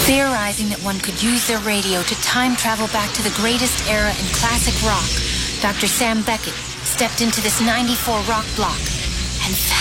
Theorizing that one could use their radio to time travel back to the greatest era in classic rock, Dr. Sam Beckett stepped into this 94 rock block and